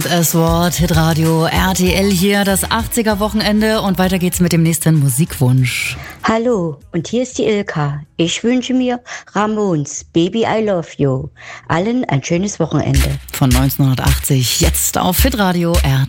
James Ellsworth, Hitradio RTL hier, das 80er-Wochenende und weiter geht's mit dem nächsten Musikwunsch. Hallo, und hier ist die Ilka. Ich wünsche mir Ramones, Baby I Love You. Allen ein schönes Wochenende. Von 1980, jetzt auf Hitradio RTL.